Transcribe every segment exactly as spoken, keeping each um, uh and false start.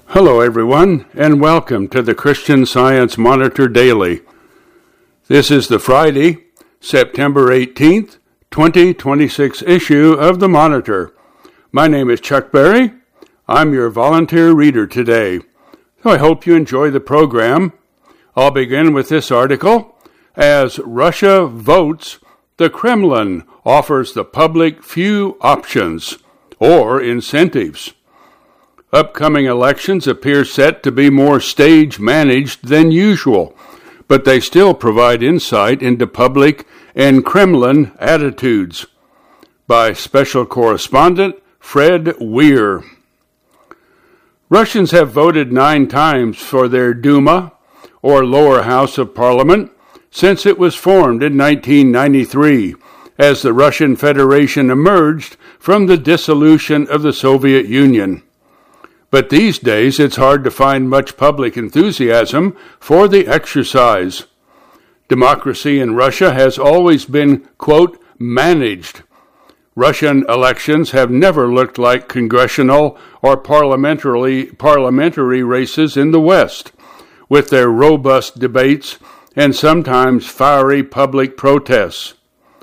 Hello, everyone, and welcome to the Christian Science Monitor Daily. This is the Friday, September eighteenth, twenty twenty-six issue of the Monitor. My name is Chuck Berry. I'm your volunteer reader today, so I hope you enjoy the program. I'll begin with this article. As Russia votes, the Kremlin offers the public few options or incentives. Upcoming elections appear set to be more stage-managed than usual, but they still provide insight into public and Kremlin attitudes. By Special Correspondent Fred Weir. Russians have voted nine times for their Duma, or lower house of parliament, since it was formed in nineteen ninety-three, as the Russian Federation emerged from the dissolution of the Soviet Union. But these days, it's hard to find much public enthusiasm for the exercise. Democracy in Russia has always been, quote, managed. Russian elections have never looked like congressional or parliamentary, parliamentary races in the West, with their robust debates and sometimes fiery public protests.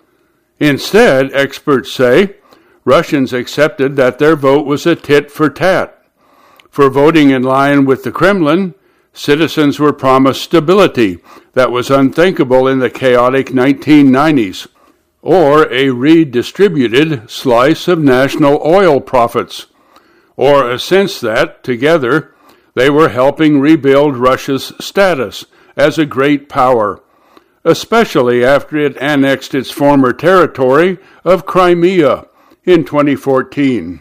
Instead, experts say, Russians accepted that their vote was a tit for tat. For voting in line with the Kremlin, citizens were promised stability that was unthinkable in the chaotic nineteen nineties, or a redistributed slice of national oil profits, or a sense that, together, they were helping rebuild Russia's status as a great power, especially after it annexed its former territory of Crimea in twenty fourteen.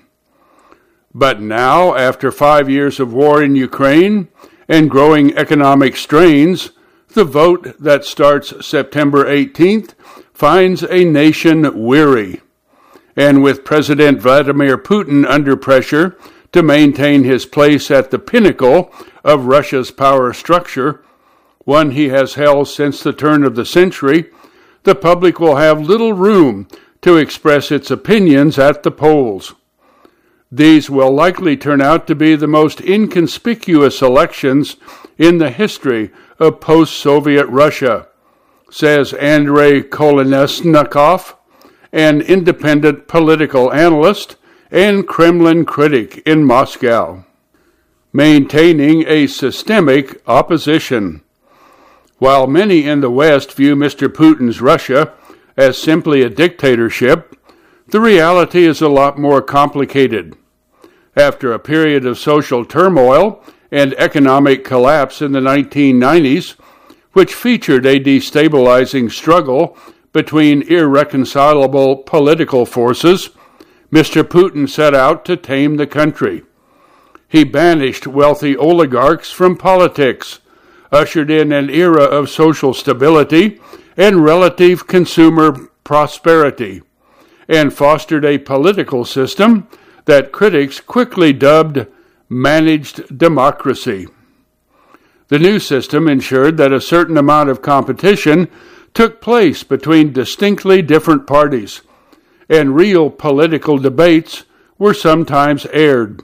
But now, after five years of war in Ukraine and growing economic strains, the vote that starts September eighteenth finds a nation weary. And with President Vladimir Putin under pressure to maintain his place at the pinnacle of Russia's power structure, one he has held since the turn of the century, the public will have little room to express its opinions at the polls. These will likely turn out to be the most inconspicuous elections in the history of post-Soviet Russia, says Andrei Kolesnikov, an independent political analyst and Kremlin critic in Moscow. Maintaining a systemic opposition. While many in the West view Mister Putin's Russia as simply a dictatorship, the reality is a lot more complicated. After a period of social turmoil and economic collapse in the nineteen nineties, which featured a destabilizing struggle between irreconcilable political forces, Mister Putin set out to tame the country. He banished wealthy oligarchs from politics, ushered in an era of social stability and relative consumer prosperity, and fostered a political system that critics quickly dubbed managed democracy. The new system ensured that a certain amount of competition took place between distinctly different parties, and real political debates were sometimes aired.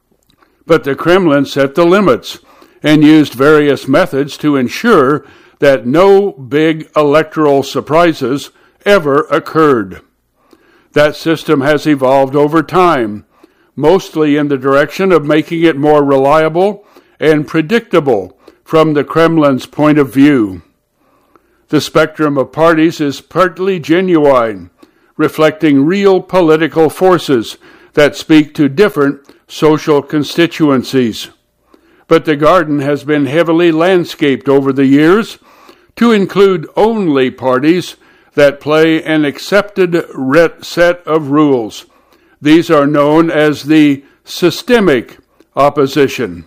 But the Kremlin set the limits and used various methods to ensure that no big electoral surprises ever occurred. That system has evolved over time, mostly in the direction of making it more reliable and predictable from the Kremlin's point of view. The spectrum of parties is partly genuine, reflecting real political forces that speak to different social constituencies. But the garden has been heavily landscaped over the years to include only parties that play an accepted set of rules. These are known as the systemic opposition.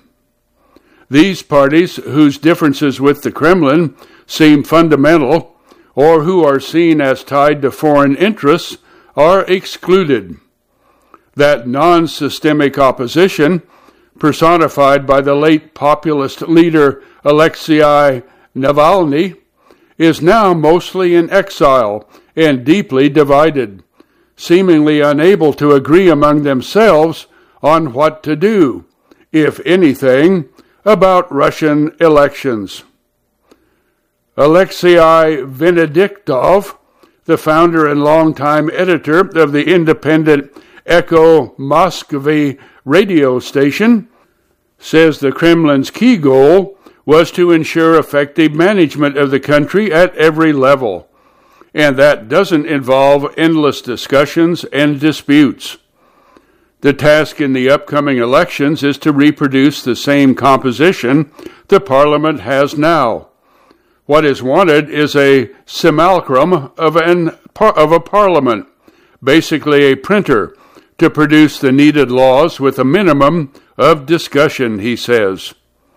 These parties, whose differences with the Kremlin seem fundamental, or who are seen as tied to foreign interests, are excluded. That non-systemic opposition, personified by the late populist leader Alexei Navalny, is now mostly in exile and deeply divided, seemingly unable to agree among themselves on what to do, if anything, about Russian elections. Alexei Venediktov, the founder and longtime editor of the independent Echo Moskvy radio station, says the Kremlin's key goal was to ensure effective management of the country at every level, and that doesn't involve endless discussions and disputes. The task in the upcoming elections is to reproduce the same composition the parliament has now. What is wanted is a simulacrum of, an, of a parliament, basically a printer, to produce the needed laws with a minimum of discussion, he says.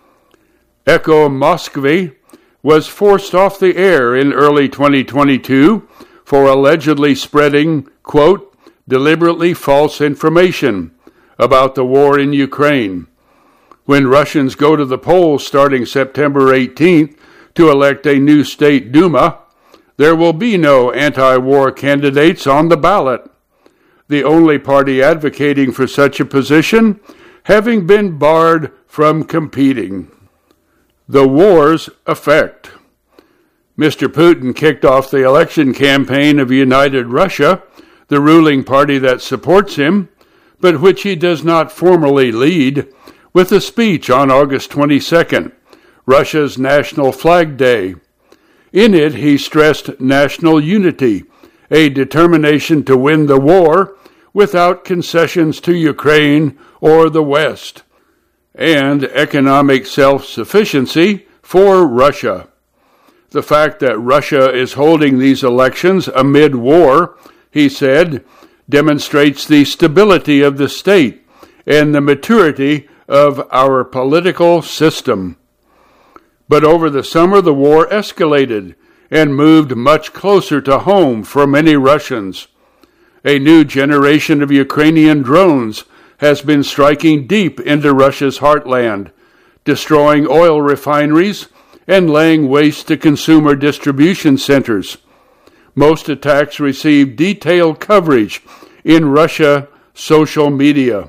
Echo Moskvy was forced off the air in early twenty twenty-two for allegedly spreading, quote, deliberately false information about the war in Ukraine. When Russians go to the polls starting September eighteenth to elect a new state Duma, there will be no anti-war candidates on the ballot, the only party advocating for such a position having been barred from competing. The war's effect. Mister Putin kicked off the election campaign of United Russia, the ruling party that supports him, but which he does not formally lead, with a speech on August twenty-second, Russia's National Flag Day. In it, he stressed national unity, a determination to win the war without concessions to Ukraine or the West, and economic self-sufficiency for Russia. The fact that Russia is holding these elections amid war, he said, demonstrates the stability of the state and the maturity of our political system. But over the summer, the war escalated and moved much closer to home for many Russians. A new generation of Ukrainian drones has been striking deep into Russia's heartland, destroying oil refineries and laying waste to consumer distribution centers. Most attacks receive detailed coverage in Russia social media.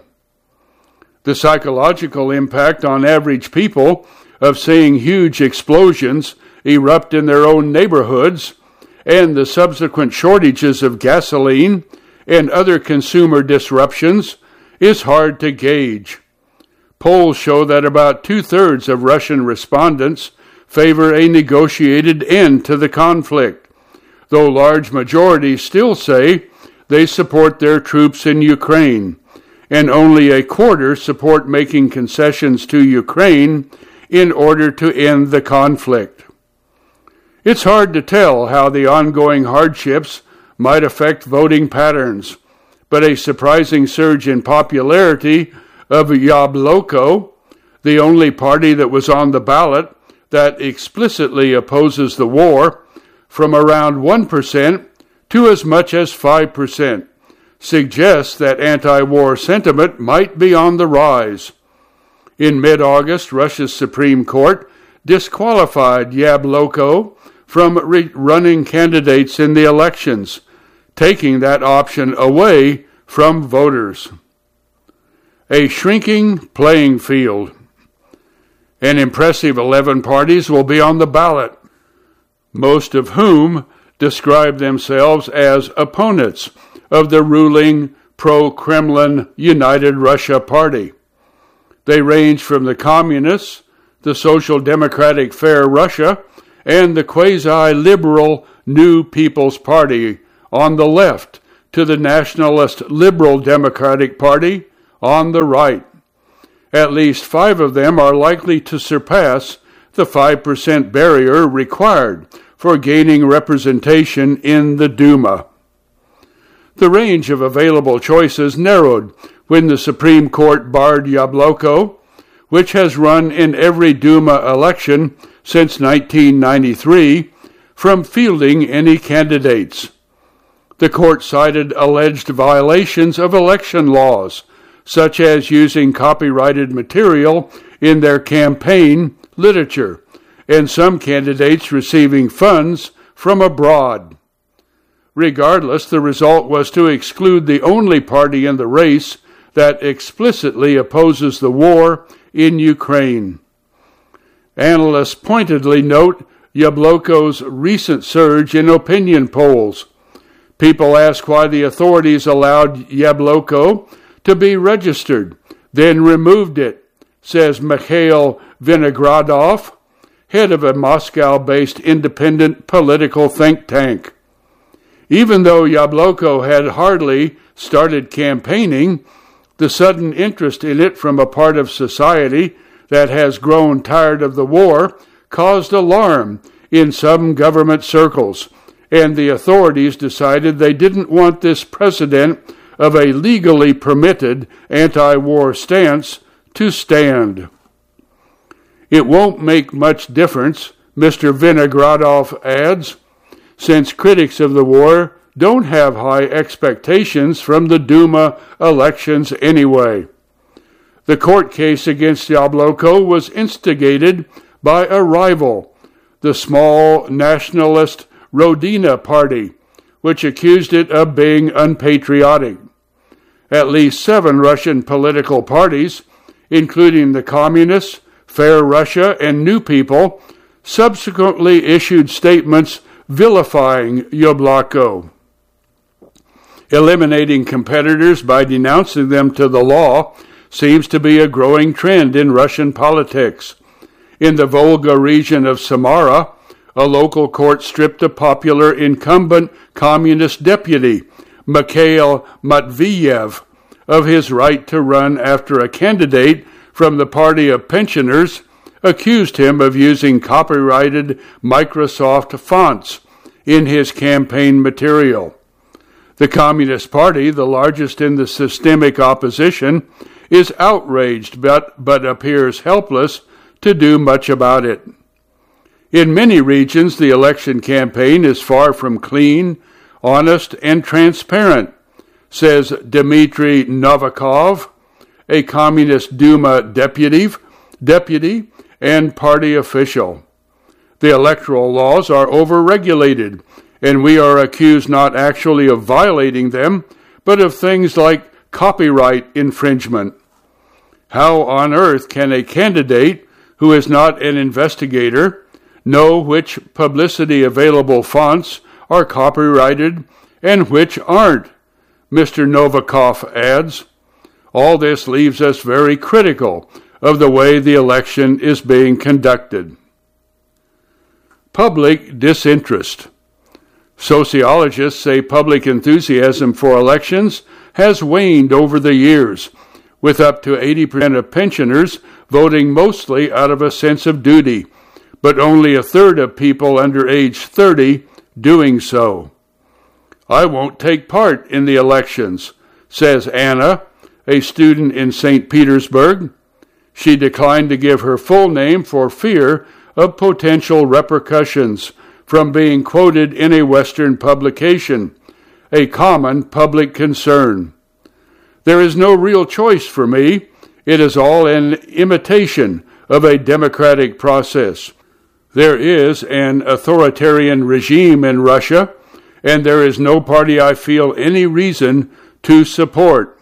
The psychological impact on average people of seeing huge explosions erupt in their own neighborhoods and the subsequent shortages of gasoline and other consumer disruptions is hard to gauge. Polls show that about two-thirds of Russian respondents favor a negotiated end to the conflict, though large majorities still say they support their troops in Ukraine, and only a quarter support making concessions to Ukraine in order to end the conflict. It's hard to tell how the ongoing hardships might affect voting patterns, but a surprising surge in popularity of Yabloko, the only party that was on the ballot that explicitly opposes the war, from around one percent to as much as five percent, suggests that anti-war sentiment might be on the rise. In mid-August, Russia's Supreme Court disqualified Yabloko from re- running candidates in the elections, taking that option away from voters. A shrinking playing field. An impressive eleven parties will be on the ballot, most of whom describe themselves as opponents of the ruling pro-Kremlin United Russia Party. They range from the Communists, the Social Democratic Fair Russia, and the quasi-liberal New People's Party on the left to the Nationalist Liberal Democratic Party on the right. At least five of them are likely to surpass the five percent barrier required for gaining representation in the Duma. The range of available choices narrowed when the Supreme Court barred Yabloko, which has run in every Duma election since nineteen ninety-three, from fielding any candidates. The court cited alleged violations of election laws, such as using copyrighted material in their campaign literature, and some candidates receiving funds from abroad. Regardless, the result was to exclude the only party in the race that explicitly opposes the war in Ukraine. Analysts pointedly note Yabloko's recent surge in opinion polls. People ask why the authorities allowed Yabloko to be registered, then removed it, says Mikhail Vinogradov, head of a Moscow-based independent political think tank. Even though Yabloko had hardly started campaigning, the sudden interest in it from a part of society that has grown tired of the war caused alarm in some government circles, and the authorities decided they didn't want this precedent of a legally permitted anti-war stance to stand. It won't make much difference, Mister Vinogradov adds, since critics of the war don't have high expectations from the Duma elections anyway. The court case against Yabloko was instigated by a rival, the small nationalist Rodina Party, which accused it of being unpatriotic. At least seven Russian political parties, including the Communists, Fair Russia, and New People, subsequently issued statements vilifying Yabloko. Eliminating competitors by denouncing them to the law seems to be a growing trend in Russian politics. In the Volga region of Samara, a local court stripped a popular incumbent communist deputy, Mikhail Matveyev, of his right to run after a candidate from the Party of Pensioners accused him of using copyrighted Microsoft fonts in his campaign material. The Communist Party, the largest in the systemic opposition, is outraged but, but appears helpless to do much about it. In many regions, the election campaign is far from clean, honest, and transparent, says Dmitry Novikov, a Communist Duma deputy, deputy and party official. The electoral laws are overregulated, and we are accused not actually of violating them, but of things like copyright infringement. How on earth can a candidate who is not an investigator know which publicity available fonts are copyrighted and which aren't? Mister Novikov adds. All this leaves us very critical of the way the election is being conducted. Public disinterest. Sociologists say public enthusiasm for elections has waned over the years, with up to eighty percent of pensioners voting mostly out of a sense of duty, but only a third of people under age thirty doing so. I won't take part in the elections, says Anna, a student in Saint Petersburg. She declined to give her full name for fear of potential repercussions from being quoted in a Western publication, a common public concern. There is no real choice for me. It is all an imitation of a democratic process. There is an authoritarian regime in Russia, and there is no party I feel any reason to support.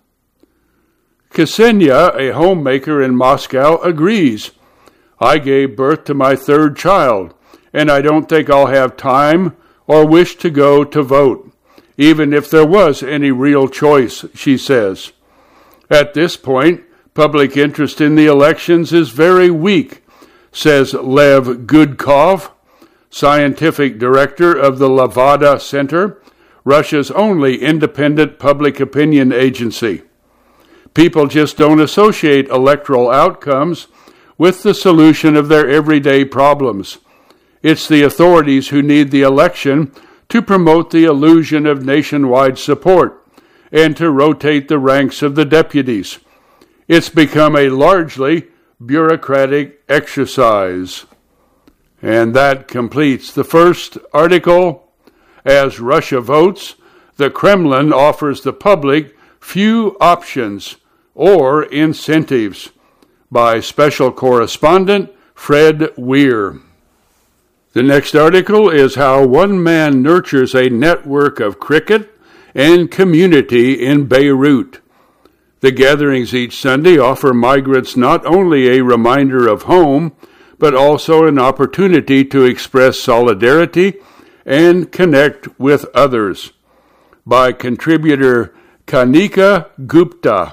Ksenia, a homemaker in Moscow, agrees. I gave birth to my third child, and I don't think I'll have time or wish to go to vote, even if there was any real choice, she says. At this point, public interest in the elections is very weak, says Lev Gudkov, scientific director of the Levada Center, Russia's only independent public opinion agency. People just don't associate electoral outcomes with the solution of their everyday problems. It's the authorities who need the election to promote the illusion of nationwide support and to rotate the ranks of the deputies. It's become a largely bureaucratic exercise. And that completes the first article. As Russia votes, the Kremlin offers the public few options or incentives, by special correspondent Fred Weir. The next article is how one man nurtures a network of cricket and community in Beirut. The gatherings each Sunday offer migrants not only a reminder of home, but also an opportunity to express solidarity and connect with others. By contributor Kanika Gupta.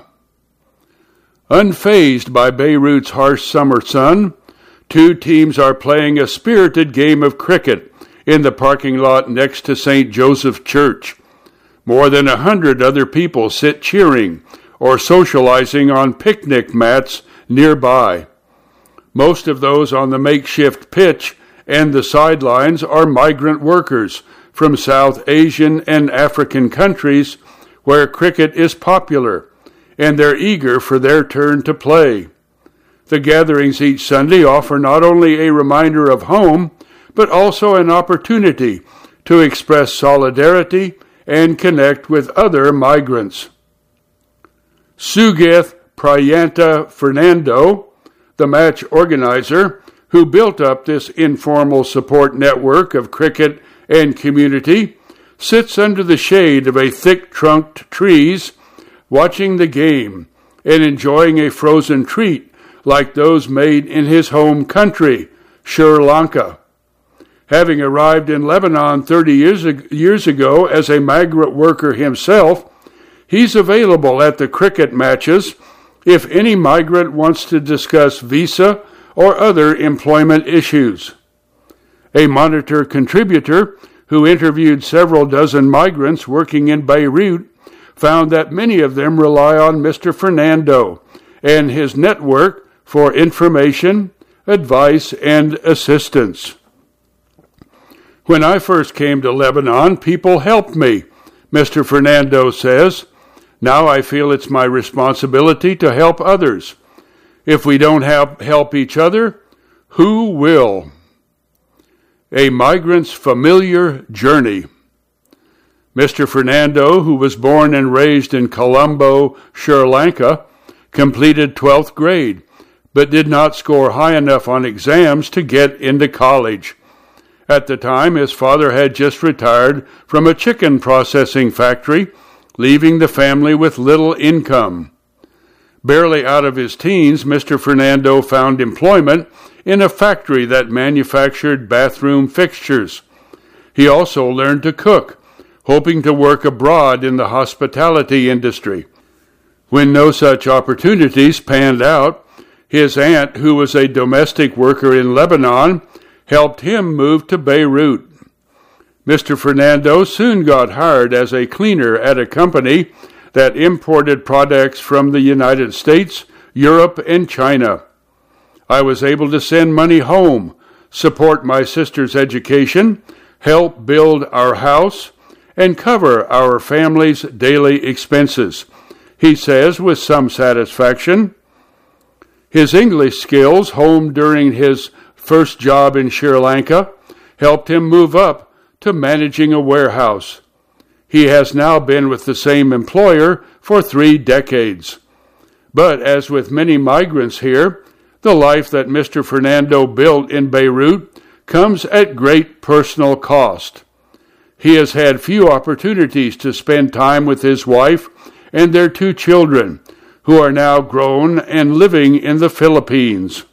Unfazed by Beirut's harsh summer sun, two teams are playing a spirited game of cricket in the parking lot next to Saint Joseph Church. More than a hundred other people sit cheering or socializing on picnic mats nearby. Most of those on the makeshift pitch and the sidelines are migrant workers from South Asian and African countries where cricket is popular, and they're eager for their turn to play. The gatherings each Sunday offer not only a reminder of home, but also an opportunity to express solidarity and connect with other migrants. Sugeth Prayanta Fernando, the match organizer, who built up this informal support network of cricket and community, sits under the shade of a thick-trunked trees, watching the game and enjoying a frozen treat like those made in his home country, Sri Lanka. Having arrived in Lebanon thirty years, years ago as a migrant worker himself, he's available at the cricket matches if any migrant wants to discuss visa or other employment issues. A Monitor contributor who interviewed several dozen migrants working in Beirut found that many of them rely on Mister Fernando and his network for information, advice, and assistance. When I first came to Lebanon, people helped me, Mister Fernando says. Now I feel it's my responsibility to help others. If we don't help, help each other, who will? A migrant's familiar journey. Mister Fernando, who was born and raised in Colombo, Sri Lanka, completed twelfth grade, but did not score high enough on exams to get into college. At the time, his father had just retired from a chicken processing factory, leaving the family with little income. Barely out of his teens, Mister Fernando found employment in a factory that manufactured bathroom fixtures. He also learned to cook, hoping to work abroad in the hospitality industry. When no such opportunities panned out, his aunt, who was a domestic worker in Lebanon, helped him move to Beirut. Mister Fernando soon got hired as a cleaner at a company that imported products from the United States, Europe, and China. I was able to send money home, support my sister's education, help build our house, and cover our family's daily expenses, he says with some satisfaction. His English skills, honed during his first job in Sri Lanka, helped him move up to managing a warehouse. He has now been with the same employer for three decades. But as with many migrants here, the life that Mister Fernando built in Beirut comes at great personal cost. He has had few opportunities to spend time with his wife and their two children, who are now grown and living in the Philippines.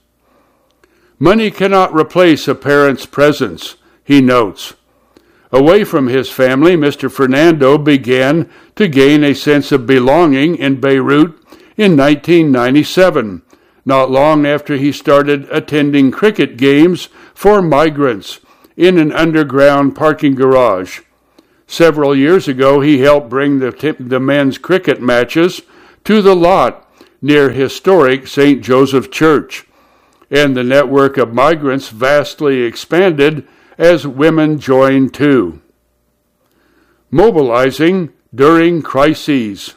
Money cannot replace a parent's presence, he notes. Away from his family, Mister Fernando began to gain a sense of belonging in Beirut in nineteen ninety-seven, not long after he started attending cricket games for migrants in an underground parking garage. Several years ago, he helped bring the, t- the men's cricket matches to the lot near historic Saint Joseph Church, and the network of migrants vastly expanded as women joined too. Mobilizing during crises.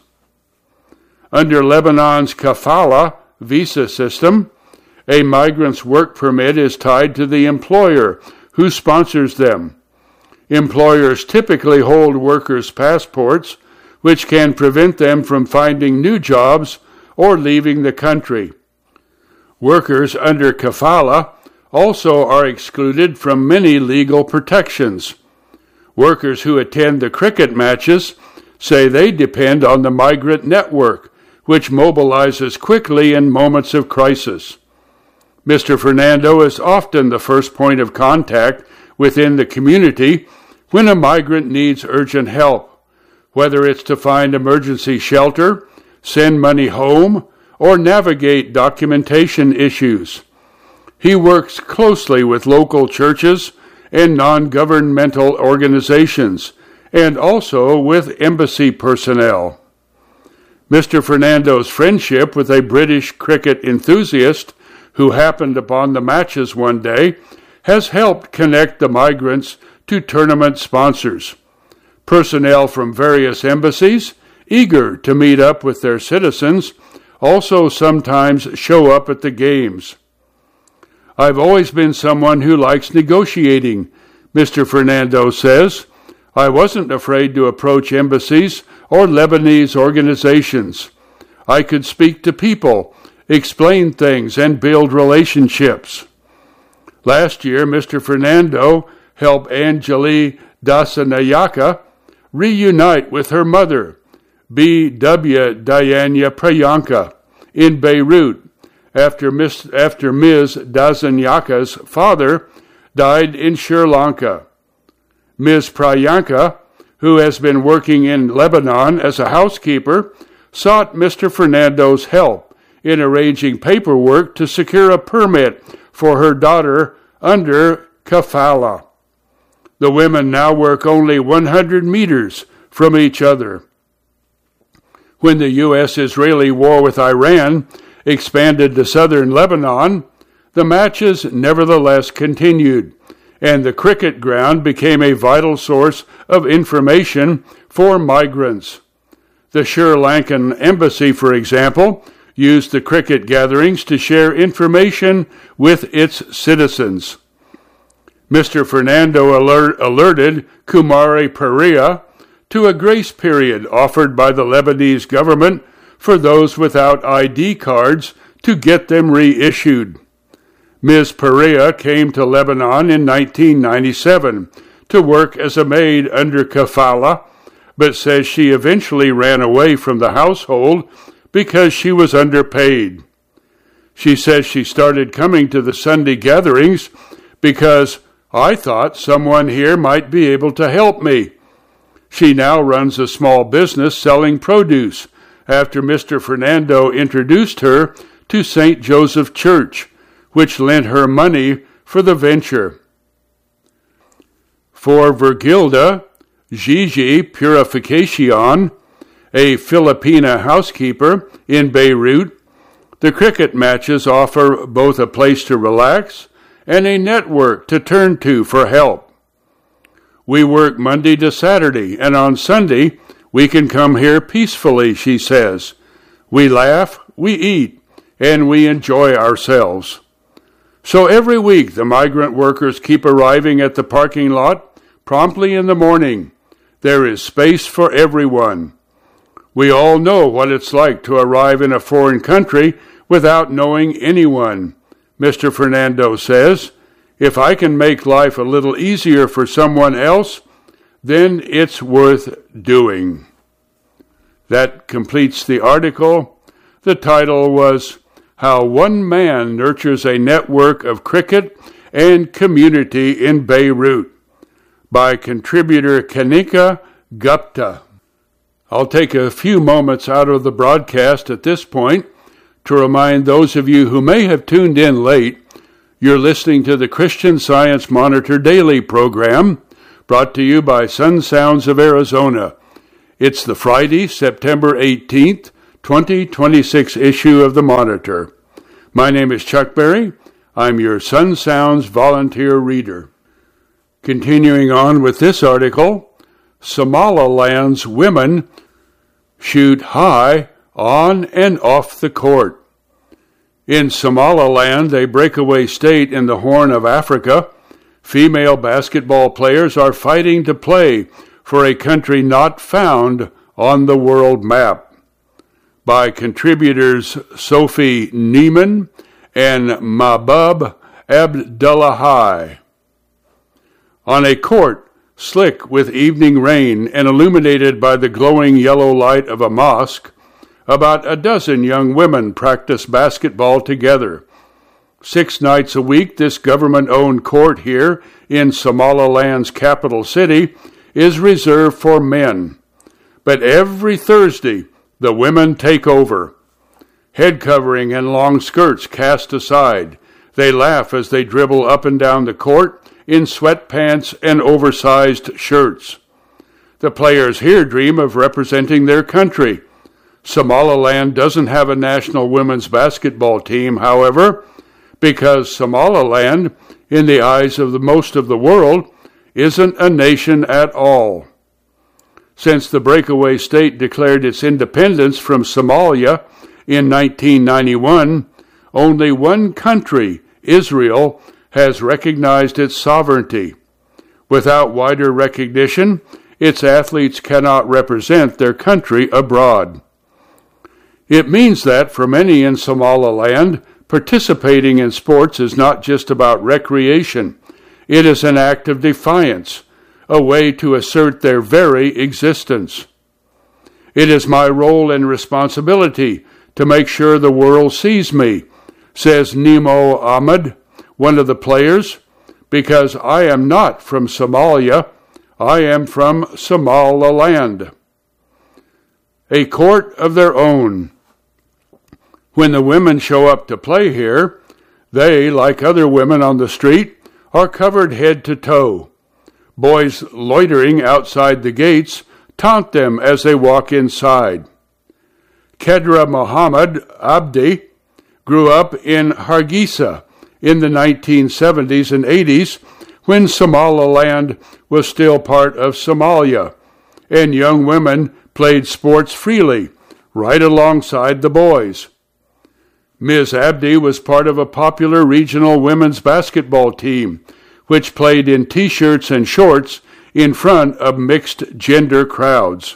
Under Lebanon's kafala visa system, a migrant's work permit is tied to the employer who sponsors them. Employers typically hold workers' passports, which can prevent them from finding new jobs or leaving the country. Workers under kafala also are excluded from many legal protections. Workers who attend the cricket matches say they depend on the migrant network, which mobilizes quickly in moments of crisis. Mister Fernando is often the first point of contact within the community when a migrant needs urgent help, whether it's to find emergency shelter, send money home, or navigate documentation issues. He works closely with local churches and non-governmental organizations, and also with embassy personnel. Mister Fernando's friendship with a British cricket enthusiast who happened upon the matches one day has helped connect the migrants to tournament sponsors. Personnel from various embassies, eager to meet up with their citizens, also sometimes show up at the games. I've always been someone who likes negotiating, Mister Fernando says. I wasn't afraid to approach embassies or Lebanese organizations. I could speak to people, explain things, and build relationships. Last year, Mister Fernando helped Anjali Dasanayaka reunite with her mother, B W Dayanya Prayanka, in Beirut, after Miz after Miz Dasanyaka's father died in Sri Lanka. Miz Prayanka, who has been working in Lebanon as a housekeeper, sought Mister Fernando's help in arranging paperwork to secure a permit for her daughter under kafala. The women now work only one hundred meters from each other. When the U S Israeli war with Iran expanded to southern Lebanon, the matches nevertheless continued, and the cricket ground became a vital source of information for migrants. The Sri Lankan embassy, for example, used the cricket gatherings to share information with its citizens. Mister Fernando alert, alerted Kumari Perea to a grace period offered by the Lebanese government for those without I D cards to get them reissued. Miz Perea came to Lebanon in nineteen ninety-seven to work as a maid under kafala, but says she eventually ran away from the household because she was underpaid. She says she started coming to the Sunday gatherings because I thought someone here might be able to help me. She now runs a small business selling produce after Mister Fernando introduced her to Saint Joseph Church, which lent her money for the venture. For Virgilda Gigi Purificacion, a Filipina housekeeper in Beirut, the cricket matches offer both a place to relax and a network to turn to for help. We work Monday to Saturday, and on Sunday we can come here peacefully, she says. We laugh, we eat, and we enjoy ourselves. So every week the migrant workers keep arriving at the parking lot promptly in the morning. There is space for everyone. We all know what it's like to arrive in a foreign country without knowing anyone. Mister Fernando says, if I can make life a little easier for someone else, then it's worth doing. That completes the article. The title was How One Man Nurtures a Network of Cricket and Community in Beirut by contributor Kanika Gupta. I'll take a few moments out of the broadcast at this point to remind those of you who may have tuned in late, you're listening to the Christian Science Monitor Daily program, brought to you by Sun Sounds of Arizona. It's the Friday, September eighteenth, twenty twenty-six issue of the Monitor. My name is Chuck Berry. I'm your Sun Sounds volunteer reader. Continuing on with this article, Somaliland's women shoot high on and off the court. In Somaliland, a breakaway state in the Horn of Africa, female basketball players are fighting to play for a country not found on the world map. By contributors Sophie Neiman and Mahbub Abdullahi. On a court slick with evening rain and illuminated by the glowing yellow light of a mosque, about a dozen young women practice basketball together. Six nights a week, this government-owned court here in Somaliland's capital city is reserved for men. But every Thursday, the women take over. Head covering and long skirts cast aside, they laugh as they dribble up and down the court in sweatpants and oversized shirts. The players here dream of representing their country. Somaliland doesn't have a national women's basketball team, however, because Somaliland, in the eyes of the most of the world, isn't a nation at all. Since the breakaway state declared its independence from Somalia in nineteen ninety-one, only one country, Israel, has recognized its sovereignty. Without wider recognition, its athletes cannot represent their country abroad. It means that for many in Somaliland, participating in sports is not just about recreation. It is an act of defiance, a way to assert their very existence. It is my role and responsibility to make sure the world sees me, says Nemo Ahmed, one of the players, because I am not from Somalia, I am from Somaliland. A court of their own. When the women show up to play here, they, like other women on the street, are covered head to toe. Boys loitering outside the gates taunt them as they walk inside. Kedra Mohammed Abdi grew up in Hargeisa in the nineteen seventies and eighties when Somaliland was still part of Somalia, and young women played sports freely, right alongside the boys. Miz Abdi was part of a popular regional women's basketball team, which played in t-shirts and shorts in front of mixed-gender crowds.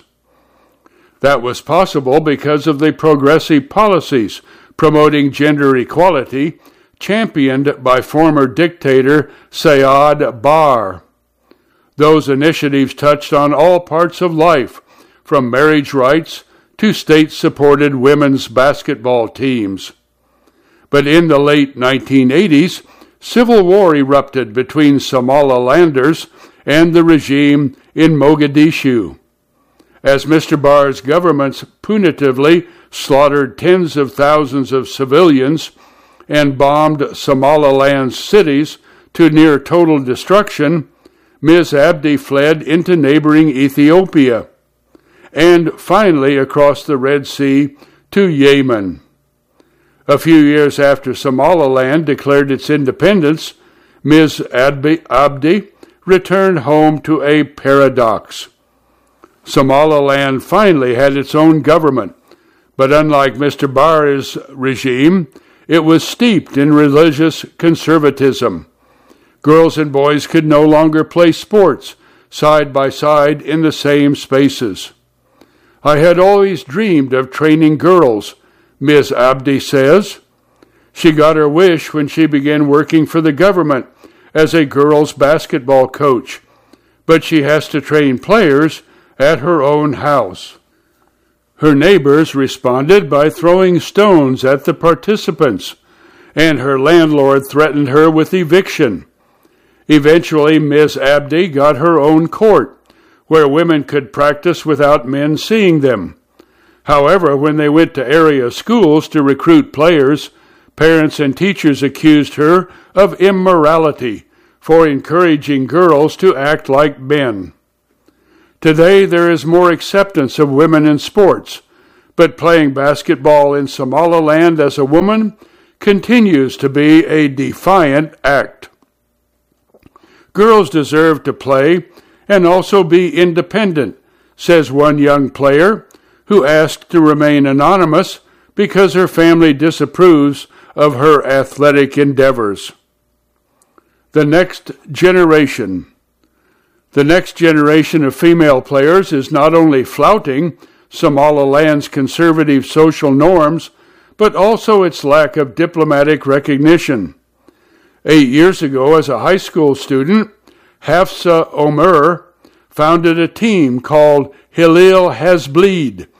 That was possible because of the progressive policies promoting gender equality championed by former dictator Siad Barre. Those initiatives touched on all parts of life, from marriage rights to state-supported women's basketball teams. But in the late nineteen eighties, civil war erupted between Somalilanders and the regime in Mogadishu. As Mister Barre's governments punitively slaughtered tens of thousands of civilians and bombed Somaliland's cities to near total destruction, Miz Abdi fled into neighboring Ethiopia and finally across the Red Sea to Yemen. A few years after Somaliland declared its independence, Miz Abdi, Abdi returned home to a paradox. Somaliland finally had its own government, but unlike Mister Barre's regime, it was steeped in religious conservatism. Girls and boys could no longer play sports side by side in the same spaces. I had always dreamed of training girls, Miz Abdi says. She got her wish when she began working for the government as a girls' basketball coach, but she has to train players at her own house. Her neighbors responded by throwing stones at the participants, and her landlord threatened her with eviction. Eventually, Miz Abdi got her own court, where women could practice without men seeing them. However, when they went to area schools to recruit players, parents and teachers accused her of immorality for encouraging girls to act like men. Today, there is more acceptance of women in sports, but playing basketball in Somaliland as a woman continues to be a defiant act. Girls deserve to play and also be independent, says one young player who asked to remain anonymous because her family disapproves of her athletic endeavors. The next generation. The next generation of female players is not only flouting Somaliland's conservative social norms, but also its lack of diplomatic recognition. Eight years ago, as a high school student, Hafsa Omer founded a team called Hilal Has Bleed,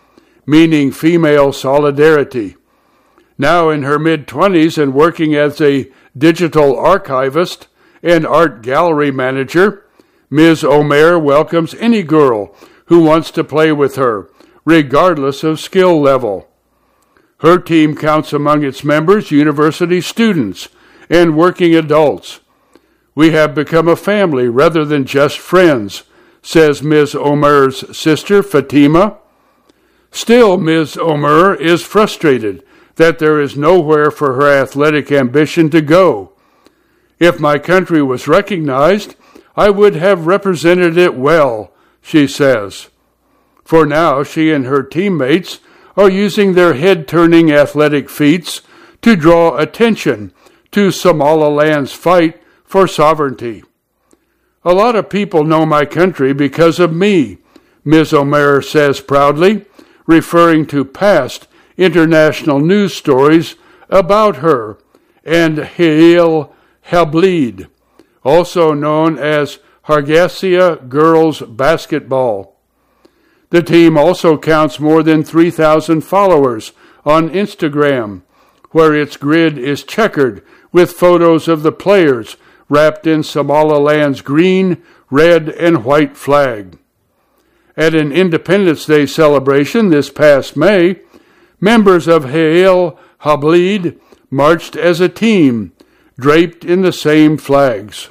meaning female solidarity. Now in her mid-twenties and working as a digital archivist and art gallery manager, Miz Omer welcomes any girl who wants to play with her, regardless of skill level. Her team counts among its members university students and working adults. We have become a family rather than just friends, says Miz Omer's sister, Fatima. Still, Miz Omer is frustrated that there is nowhere for her athletic ambition to go. If my country was recognized, I would have represented it well, she says. For now, she and her teammates are using their head-turning athletic feats to draw attention to Somaliland's fight for sovereignty. A lot of people know my country because of me, Miz Omer says proudly, referring to past international news stories about her and Hail Hablid, also known as Hargeisa Girls Basketball. The team also counts more than three thousand followers on Instagram, where its grid is checkered with photos of the players wrapped in Somaliland's green, red, and white flag. At an Independence Day celebration this past May, members of Hail Hablid marched as a team, draped in the same flags.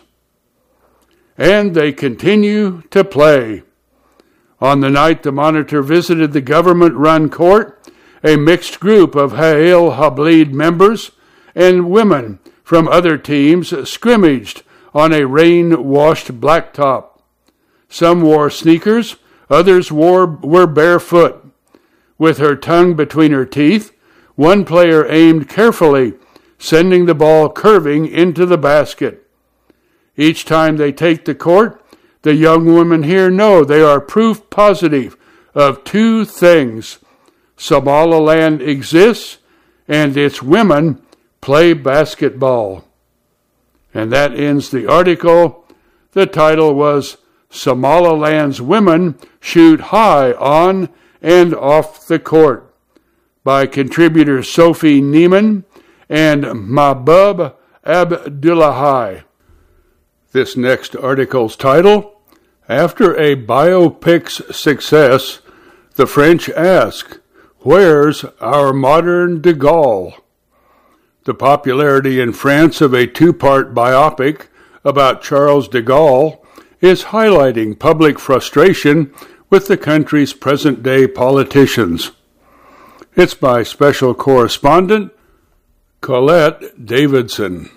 And they continue to play. On the night the Monitor visited the government-run court, a mixed group of Hail Hablid members and women from other teams scrimmaged on a rain-washed blacktop. Some wore sneakers, others wore, were barefoot. With her tongue between her teeth, one player aimed carefully, sending the ball curving into the basket. Each time they take the court, the young women here know they are proof positive of two things. Somaliland exists, and its women play basketball. And that ends the article. The title was Somaliland's Women Shoot High on and Off the Court by contributors Sophie Neiman and Mahbub Abdullahi. This next article's title, After a Biopic's Success, the French ask, Where's our modern de Gaulle? The popularity in France of a two-part biopic about Charles de Gaulle is highlighting public frustration with the country's present-day politicians. It's by special correspondent Colette Davidson.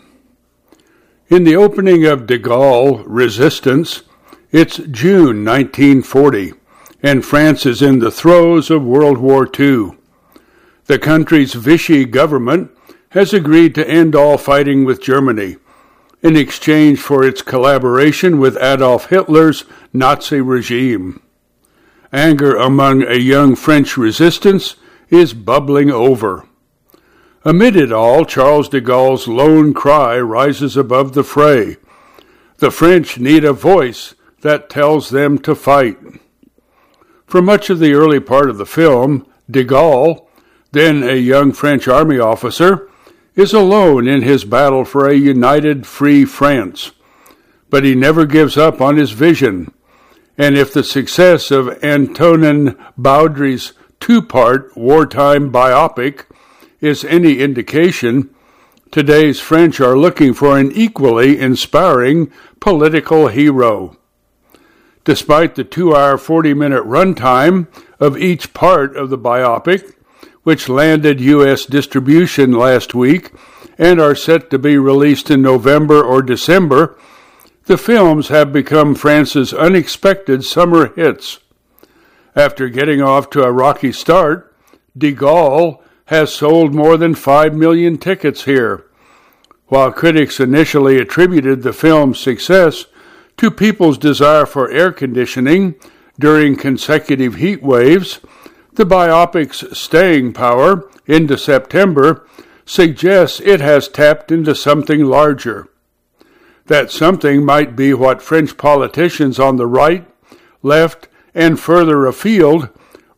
In the opening of de Gaulle Resistance, it's June nineteen forty, and France is in the throes of World War Two. The country's Vichy government has agreed to end all fighting with Germany in exchange for its collaboration with Adolf Hitler's Nazi regime. Anger among a young French resistance is bubbling over. Amid it all, Charles de Gaulle's lone cry rises above the fray. The French need a voice that tells them to fight. For much of the early part of the film, de Gaulle, then a young French army officer, is alone in his battle for a united, free France. But he never gives up on his vision. And if the success of Antonin Baudry's two-part wartime biopic is any indication, today's French are looking for an equally inspiring political hero. Despite the two-hour, forty-minute runtime of each part of the biopic, which landed U S distribution last week and are set to be released in November or December, the films have become France's unexpected summer hits. After getting off to a rocky start, de Gaulle has sold more than five million tickets here. While critics initially attributed the film's success to people's desire for air conditioning during consecutive heat waves, the biopic's staying power into September suggests it has tapped into something larger. That something might be what French politicians on the right, left, and further afield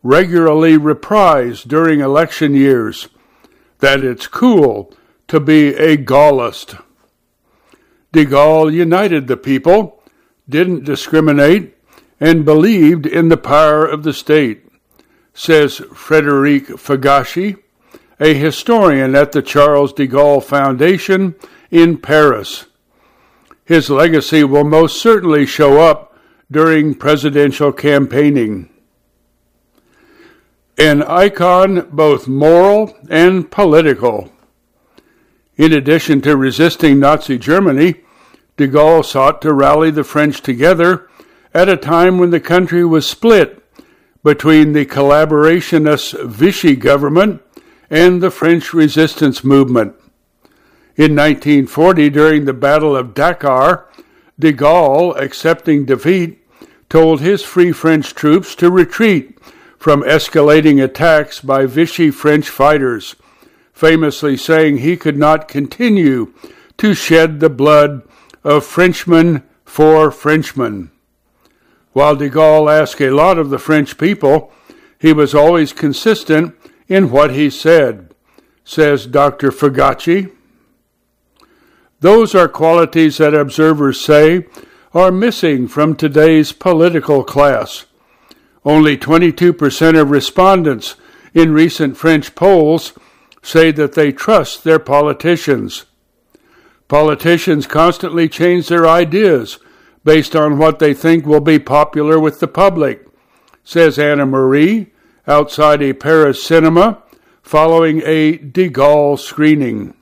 regularly reprised during election years, that it's cool to be a Gaullist. De Gaulle united the people, didn't discriminate, and believed in the power of the state, says Frédéric Fagachi, a historian at the Charles de Gaulle Foundation in Paris. His legacy will most certainly show up during presidential campaigning. An icon both moral and political. In addition to resisting Nazi Germany, de Gaulle sought to rally the French together at a time when the country was split between the collaborationist Vichy government and the French resistance movement. In nineteen forty, during the Battle of Dakar, de Gaulle, accepting defeat, told his Free French troops to retreat from escalating attacks by Vichy French fighters, famously saying he could not continue to shed the blood of Frenchmen for Frenchmen. While de Gaulle asked a lot of the French people, he was always consistent in what he said, says Doctor Fagachi. Those are qualities that observers say are missing from today's political class. Only twenty-two percent of respondents in recent French polls say that they trust their politicians. Politicians constantly change their ideas based on what they think will be popular with the public, says Anna Marie, outside a Paris cinema following a de Gaulle screening.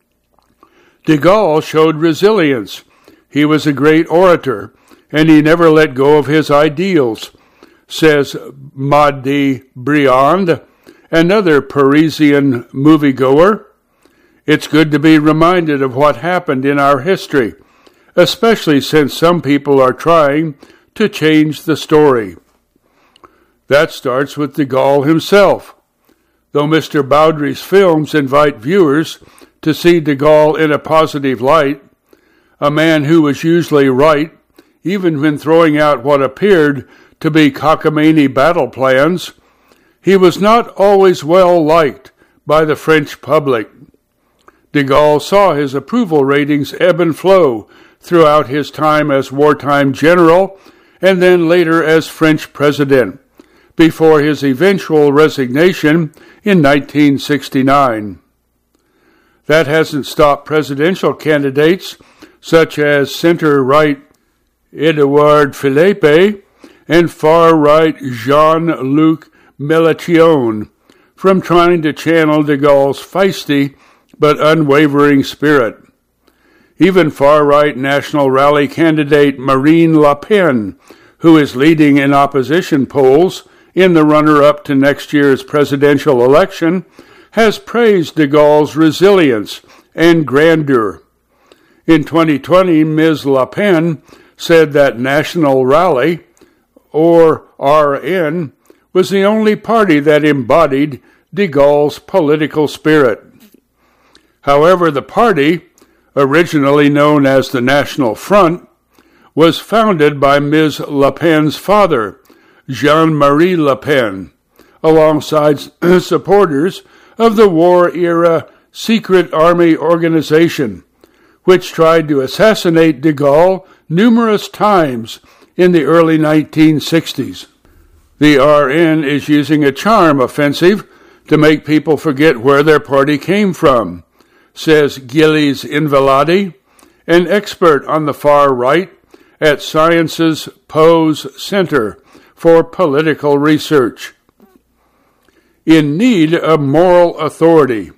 De Gaulle showed resilience. He was a great orator, and he never let go of his ideals, says Madi Briand, another Parisian moviegoer. It's good to be reminded of what happened in our history, especially since some people are trying to change the story. That starts with de Gaulle himself. Though Mister Bowdry's films invite viewers to see de Gaulle in a positive light, a man who was usually right, even when throwing out what appeared to be cockamamie battle plans, he was not always well liked by the French public. De Gaulle saw his approval ratings ebb and flow throughout his time as wartime general and then later as French president, before his eventual resignation in nineteen sixty-nine. That hasn't stopped presidential candidates such as center-right Édouard Philippe and far-right Jean-Luc Mélenchon from trying to channel de Gaulle's feisty but unwavering spirit. Even far-right National Rally candidate Marine Le Pen, who is leading in opposition polls in the runner-up to next year's presidential election, has praised de Gaulle's resilience and grandeur. In twenty twenty, Miz Le Pen said that National Rally, or R N, was the only party that embodied de Gaulle's political spirit. However, the party, originally known as the National Front, was founded by Miz Le Pen's father, Jean-Marie Le Pen, alongside supporters of the war-era secret army organization, which tried to assassinate de Gaulle numerous times in the early nineteen sixties. The R N is using a charm offensive to make people forget where their party came from, says Gilles Invaladi, an expert on the far right at Sciences Po's Center for Political Research. In need of moral authority.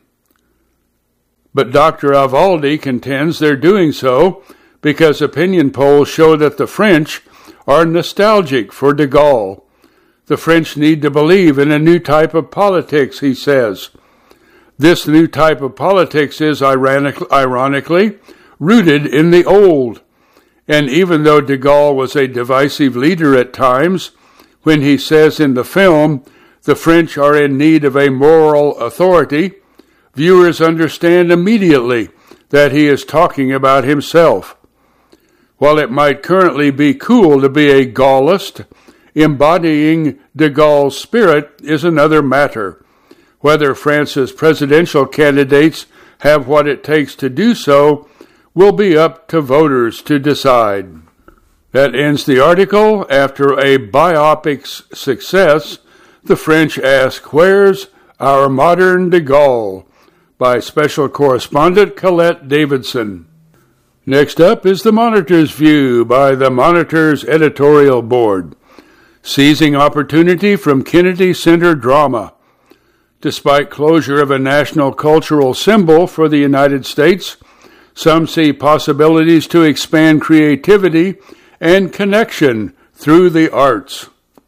But Doctor Avaldi contends they're doing so because opinion polls show that the French are nostalgic for de Gaulle. The French need to believe in a new type of politics, he says. This new type of politics is ironic- ironically rooted in the old. And even though de Gaulle was a divisive leader at times, when he says in the film, the French are in need of a moral authority, viewers understand immediately that he is talking about himself. While it might currently be cool to be a Gaullist, embodying de Gaulle's spirit is another matter. Whether France's presidential candidates have what it takes to do so will be up to voters to decide. That ends the article. After a biopic's success, the French ask, "Where's our modern de Gaulle?" by special correspondent Colette Davidson. Next up is the Monitor's View by the Monitor's editorial board. Seizing opportunity from Kennedy Center drama. Despite closure of a national cultural symbol for the United States, some see possibilities to expand creativity and connection through the arts.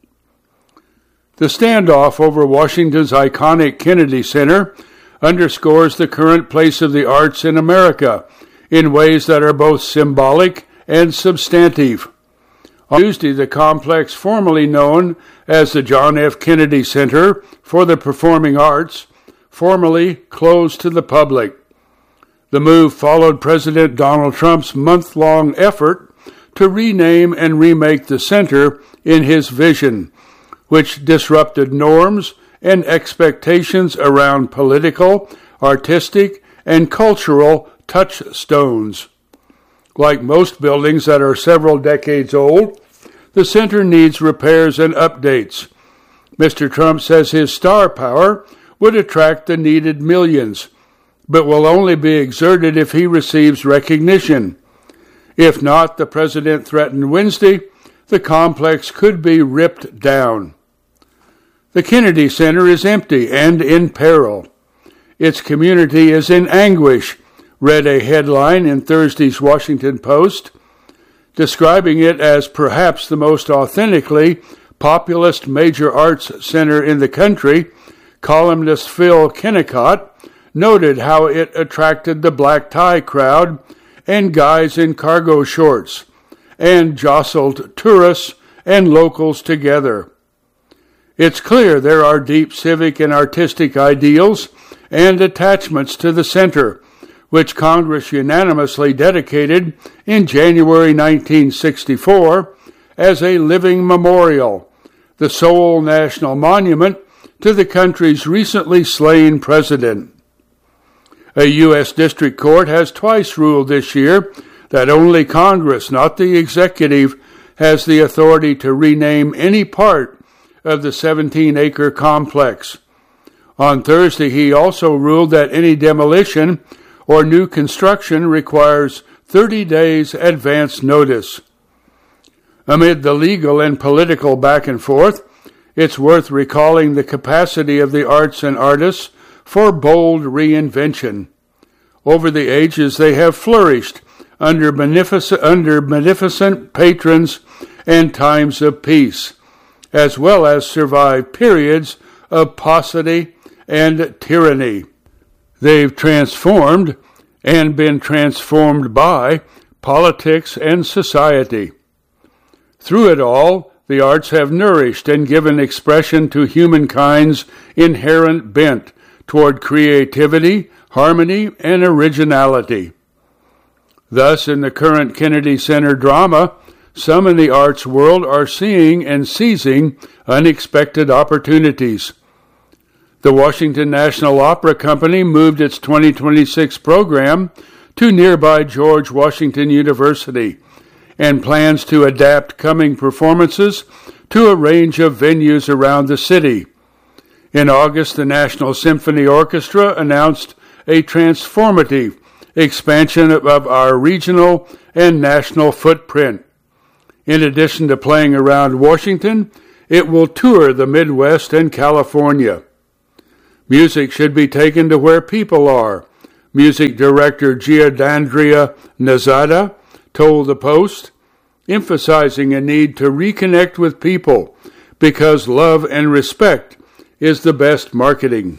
The standoff over Washington's iconic Kennedy Center underscores the current place of the arts in America in ways that are both symbolic and substantive. On Tuesday, the complex formerly known as the John F. Kennedy Center for the Performing Arts formally closed to the public. The move followed President Donald Trump's month-long effort to rename and remake the center in his vision, which disrupted norms and expectations around political, artistic, and cultural touchstones. Like most buildings that are several decades old, the center needs repairs and updates. Mister Trump says his star power would attract the needed millions, but will only be exerted if he receives recognition. If not, the president threatened Wednesday, the complex could be ripped down. The Kennedy Center is empty and in peril. Its community is in anguish, read a headline in Thursday's Washington Post, describing it as perhaps the most authentically populist major arts center in the country. Columnist Phil Kennicott noted how it attracted the black tie crowd and guys in cargo shorts, and jostled tourists and locals together. It's clear there are deep civic and artistic ideals and attachments to the center, which Congress unanimously dedicated in January nineteen sixty-four as a living memorial, the sole national monument to the country's recently slain president. A U S district court has twice ruled this year that only Congress, not the executive, has the authority to rename any part of the seventeen-acre complex. On Thursday, he also ruled that any demolition or new construction requires thirty days advance notice. Amid the legal and political back and forth, it's worth recalling the capacity of the arts and artists for bold reinvention. Over the ages, they have flourished under beneficent, under beneficent patrons and times of peace, as well as survived periods of paucity and tyranny. They've transformed and been transformed by politics and society. Through it all, the arts have nourished and given expression to humankind's inherent bent toward creativity, harmony, and originality. Thus, in the current Kennedy Center drama, some in the arts world are seeing and seizing unexpected opportunities. The Washington National Opera Company moved its twenty twenty-six program to nearby George Washington University and plans to adapt coming performances to a range of venues around the city. In August, the National Symphony Orchestra announced a transformative expansion of our regional and national footprint. In addition to playing around Washington, it will tour the Midwest and California. Music should be taken to where people are, music director Gianandrea Nazada told the Post, emphasizing a need to reconnect with people because love and respect is the best marketing.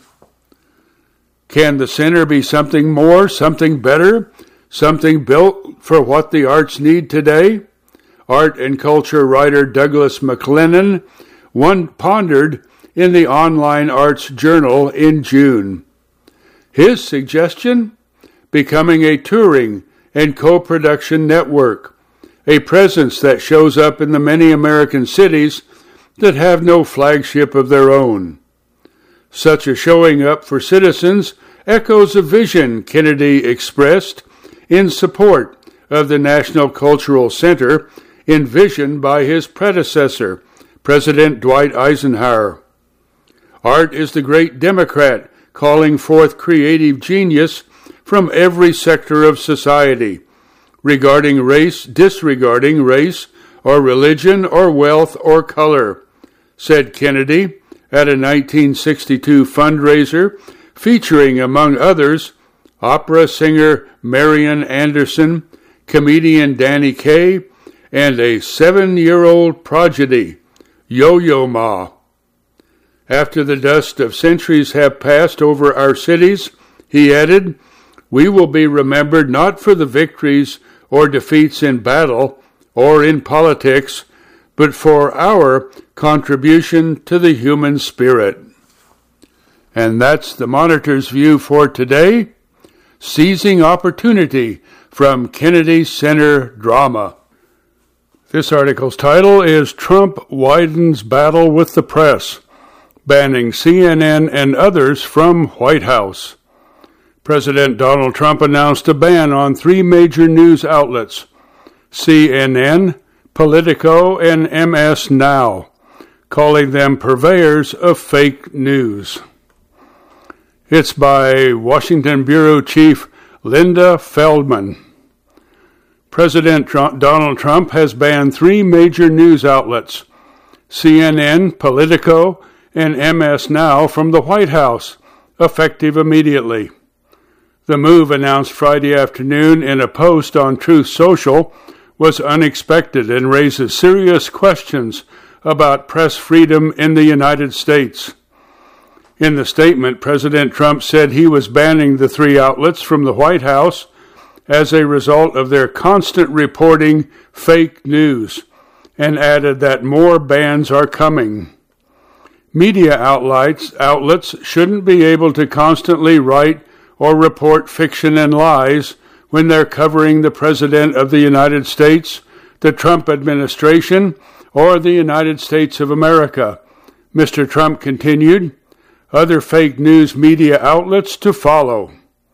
Can the center be something more, something better, something built for what the arts need today? Art and culture writer Douglas McLennan one pondered in the Online Arts Journal in June. His suggestion? Becoming a touring and co-production network, a presence that shows up in the many American cities that have no flagship of their own. Such a showing up for citizens echoes a vision Kennedy expressed in support of the National Cultural Center envisioned by his predecessor, President Dwight Eisenhower. Art is the great Democrat calling forth creative genius from every sector of society, regarding race, disregarding race, or religion, or wealth, or color, said Kennedy at a nineteen sixty-two fundraiser featuring, among others, opera singer Marian Anderson, comedian Danny Kaye, and a seven-year-old prodigy, Yo-Yo Ma. After the dust of centuries have passed over our cities, he added, we will be remembered not for the victories or defeats in battle or in politics, but for our contribution to the human spirit. And that's the Monitor's view for today, Seizing Opportunity from Kennedy Center Drama. This article's title is Trump Widens Battle with the Press, Banning C N N and Others from White House. President Donald Trump announced a ban on three major news outlets, C N N, Politico, and M S Now, calling them purveyors of fake news. It's by Washington Bureau Chief Linda Feldman. President Trump, Donald Trump has banned three major news outlets, C N N, Politico, and M S Now, from the White House, effective immediately. The move, announced Friday afternoon in a post on Truth Social, was unexpected and raises serious questions about press freedom in the United States. In the statement, President Trump said he was banning the three outlets from the White House as a result of their constant reporting fake news, and added that more bans are coming. Media outlets, outlets shouldn't be able to constantly write or report fiction and lies when they're covering the President of the United States, the Trump administration, or the United States of America. Mister Trump continued, other fake news media outlets to follow.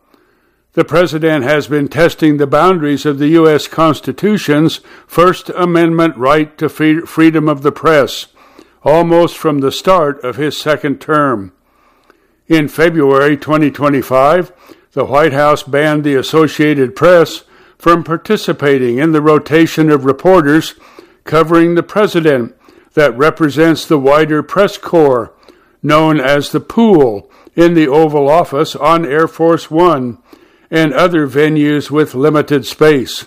The President has been testing the boundaries of the U S Constitution's First Amendment right to freedom of the press, almost from the start of his second term. In February twenty twenty-five, the White House banned the Associated Press from participating in the rotation of reporters covering the President that represents the wider press corps, known as the Pool, in the Oval Office on Air Force One, and other venues with limited space.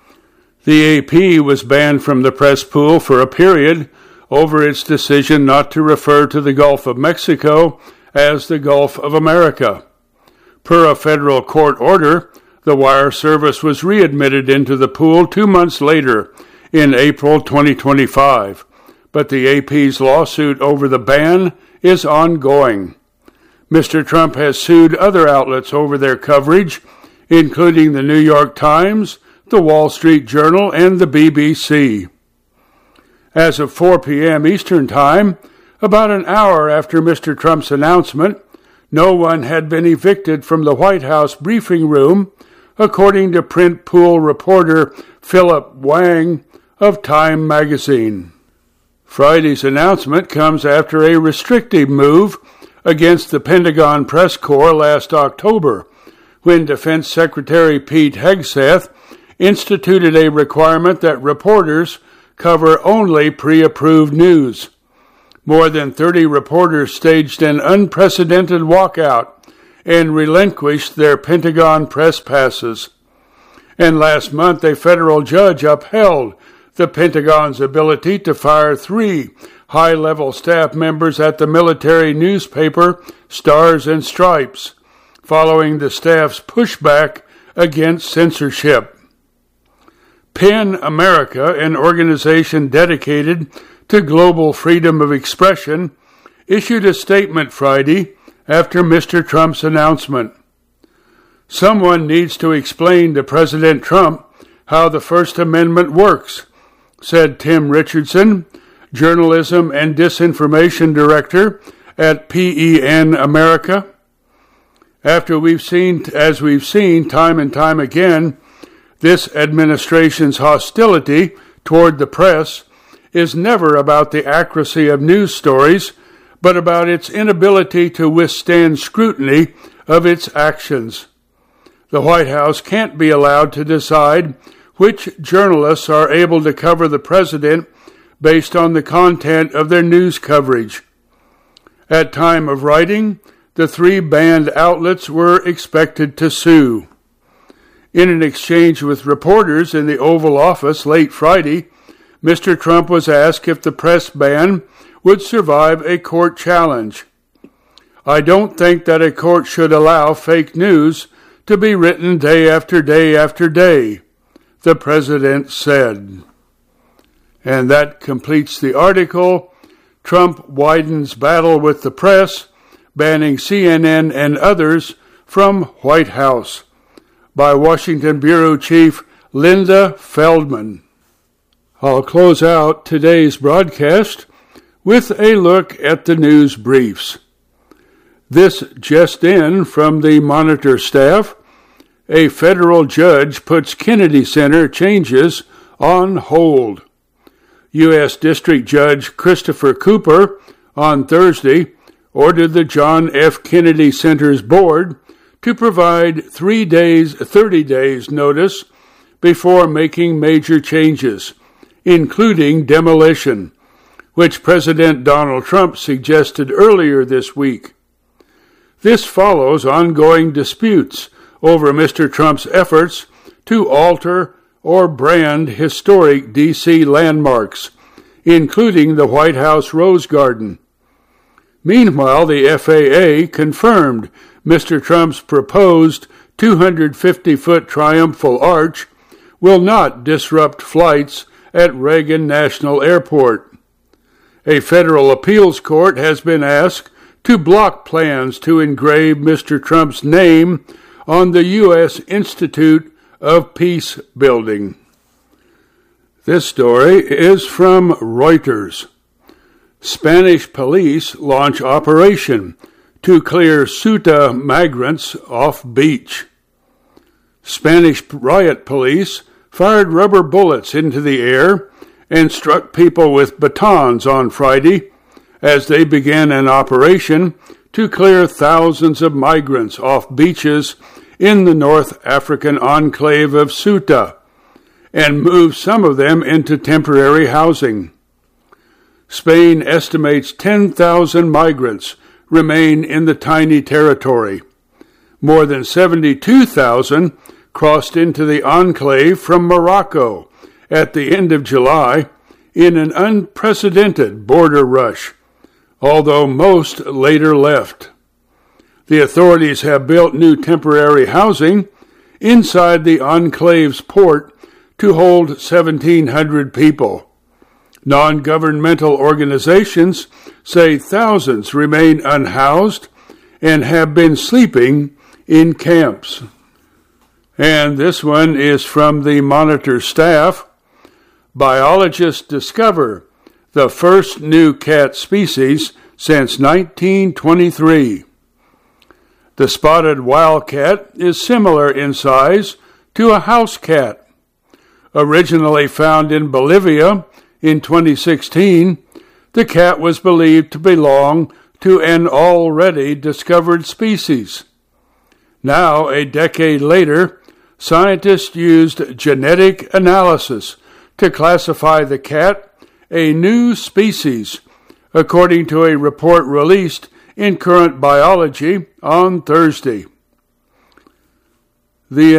The A P was banned from the press pool for a period over its decision not to refer to the Gulf of Mexico as the Gulf of America. Per a federal court order, the wire service was readmitted into the pool two months later, in April twenty twenty-five, but the A P's lawsuit over the ban is ongoing. Mister Trump has sued other outlets over their coverage, including the New York Times, the Wall Street Journal, and the B B C. As of four p.m. Eastern Time, about an hour after Mister Trump's announcement, no one had been evicted from the White House briefing room, according to print pool reporter Philip Wang of Time magazine. Friday's announcement comes after a restrictive move against the Pentagon press corps last October, when Defense Secretary Pete Hegseth instituted a requirement that reporters cover only pre-approved news. More than thirty reporters staged an unprecedented walkout and relinquished their Pentagon press passes. And last month, a federal judge upheld the Pentagon's ability to fire three high-level staff members at the military newspaper Stars and Stripes, following the staff's pushback against censorship. PEN America, an organization dedicated to global freedom of expression, issued a statement Friday after Mister Trump's announcement. Someone needs to explain to President Trump how the First Amendment works, said Tim Richardson, Journalism and Disinformation Director at P E N America. After we've seen, as we've seen time and time again, this administration's hostility toward the press is never about the accuracy of news stories, but about its inability to withstand scrutiny of its actions. The White House can't be allowed to decide which journalists are able to cover the president based on the content of their news coverage. At time of writing, the three banned outlets were expected to sue. In an exchange with reporters in the Oval Office late Friday, Mister Trump was asked if the press ban would survive a court challenge. "I don't think that a court should allow fake news to be written day after day after day," the president said. And that completes the article. Trump widens battle with the press, banning C N N and others from White House, by Washington Bureau Chief Linda Feldman. I'll close out today's broadcast with a look at the news briefs. This just in from the Monitor staff: a federal judge puts Kennedy Center changes on hold. U S District Judge Christopher Cooper on Thursday ordered the John F. Kennedy Center's board to provide three days, thirty days notice before making major changes, including demolition, which President Donald Trump suggested earlier this week. This follows ongoing disputes over Mister Trump's efforts to alter or brand historic D C landmarks, including the White House Rose Garden. Meanwhile, the F A A confirmed Mister Trump's proposed two hundred fifty foot triumphal arch will not disrupt flights at Reagan National Airport. A federal appeals court has been asked to block plans to engrave Mister Trump's name on the U S Institute of Peace building. This story is from Reuters. Spanish police launch operation to clear Ceuta migrants off beach. Spanish riot police fired rubber bullets into the air and struck people with batons on Friday as they began an operation to clear thousands of migrants off beaches in the North African enclave of Ceuta and move some of them into temporary housing. Spain estimates ten thousand migrants remain in the tiny territory. More than seventy-two thousand crossed into the enclave from Morocco at the end of July in an unprecedented border rush, although most later left. The authorities have built new temporary housing inside the enclave's port to hold seventeen hundred people. Non-governmental organizations say thousands remain unhoused and have been sleeping in camps. And this one is from the Monitor staff. Biologists discover the first new cat species since nineteen twenty-three. The spotted wildcat is similar in size to a house cat. Originally found in Bolivia in twenty sixteen, the cat was believed to belong to an already discovered species. Now, a decade later, scientists used genetic analysis to classify the cat a new species, according to a report released in Current Biology on Thursday. The